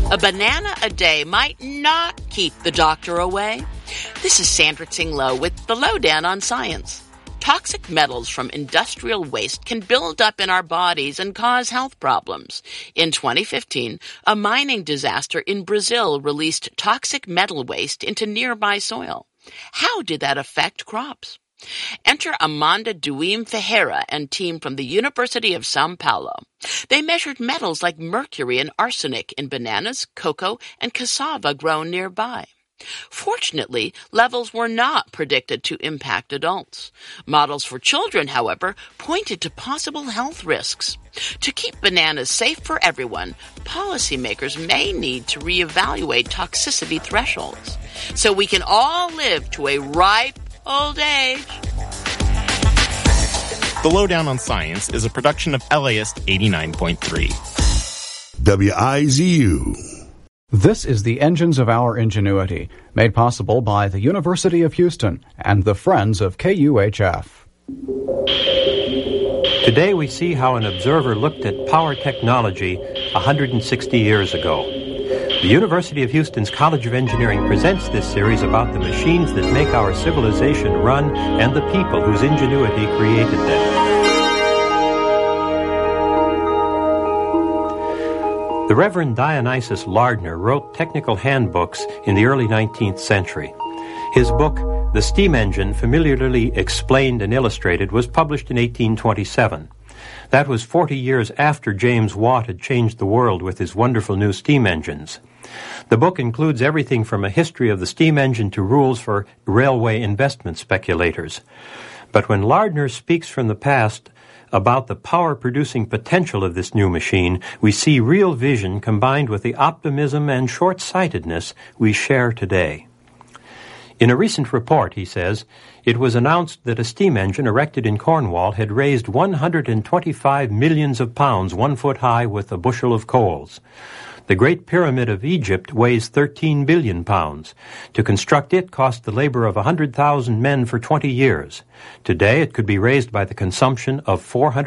A banana a day might not keep the doctor away. This is Sandra Tsing Loh with the Lowdown on Science. Toxic metals from industrial waste can build up in our bodies and cause health problems. In 2015, a mining disaster in Brazil released toxic metal waste into nearby soil. How did that affect crops? Enter Amanda Duim Ferreira and team from the University of São Paulo. They measured metals like mercury and arsenic in bananas, cocoa, and cassava grown nearby. Fortunately, levels were not predicted to impact adults. Models for children, however, pointed to possible health risks. To keep bananas safe for everyone, policymakers may need to reevaluate toxicity thresholds so we can all live to a ripe old age. The Lowdown on Science is a production of LAist 89.3. WIZU. This is the Engines of Our Ingenuity, made possible by the University of Houston and the Friends of KUHF. Today we see how an observer looked at power technology 160 years ago. The University of Houston's College of Engineering presents this series about the machines that make our civilization run and the people whose ingenuity created them. The Reverend Dionysius Lardner wrote technical handbooks in the early 19th century. His book, The Steam Engine, Familiarly Explained and Illustrated, was published in 1827. That was 40 years after James Watt had changed the world with his wonderful new steam engines. The book includes everything from a history of the steam engine to rules for railway investment speculators. But when Lardner speaks from the past about the power-producing potential of this new machine, we see real vision combined with the optimism and short-sightedness we share today. In a recent report, he says, it was announced that a steam engine erected in Cornwall had raised 125 millions of pounds 1 foot high with a bushel of coals. The Great Pyramid of Egypt weighs 13 billion pounds. To construct it cost the labor of 100,000 men for 20 years. Today it could be raised by the consumption of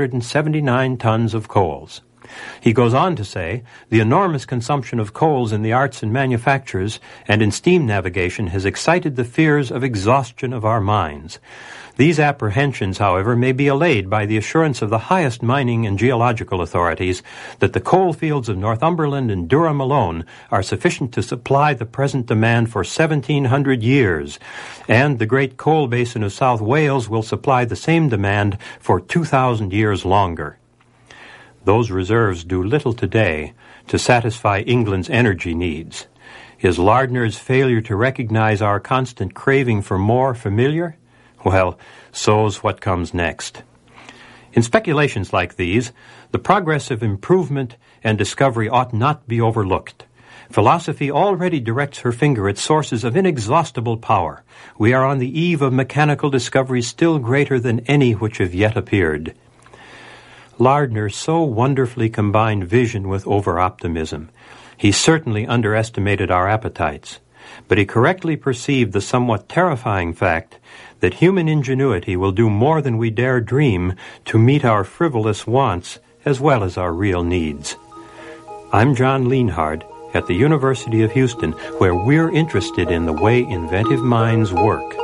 479 tons of coals. He goes on to say, the enormous consumption of coals in the arts and manufactures and in steam navigation has excited the fears of exhaustion of our minds. These apprehensions, however, may be allayed by the assurance of the highest mining and geological authorities that the coal fields of Northumberland and Durham alone are sufficient to supply the present demand for 1,700 years, and the great coal basin of South Wales will supply the same demand for 2,000 years longer. Those reserves do little today to satisfy England's energy needs. Is Lardner's failure to recognize our constant craving for more familiar? Well, so's what comes next. In speculations like these, the progress of improvement and discovery ought not be overlooked. Philosophy already directs her finger at sources of inexhaustible power. We are on the eve of mechanical discoveries still greater than any which have yet appeared. Lardner so wonderfully combined vision with over-optimism. He certainly underestimated our appetites, but he correctly perceived the somewhat terrifying fact that human ingenuity will do more than we dare dream to meet our frivolous wants as well as our real needs. I'm John Lienhard at the University of Houston, where we're interested in the way inventive minds work.